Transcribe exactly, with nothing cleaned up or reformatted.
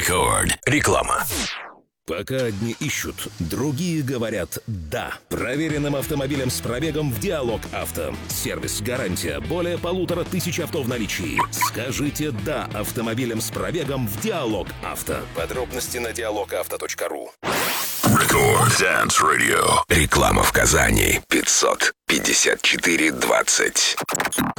Рекорд. Реклама. Пока одни ищут, другие говорят «да». Проверенным автомобилем с пробегом в Диалог Авто. Сервис, гарантия, более полутора тысяч авто в наличии. Скажите «да» автомобилем с пробегом в Диалог Авто. Подробности на диалог авто точка ру. Рекорд Dance Radio. Реклама в Казани. пятьсот пятьдесят четыре двадцать.